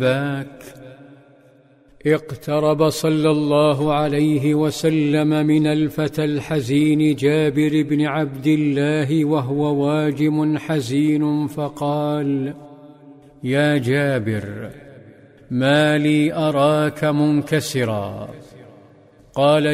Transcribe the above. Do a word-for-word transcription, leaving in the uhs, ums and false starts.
باك. اقترب صلى الله عليه وسلم من الفتى الحزين جابر بن عبد الله وهو واجم حزين، فقال: يا جابر، ما لي أراك منكسرا؟ قال: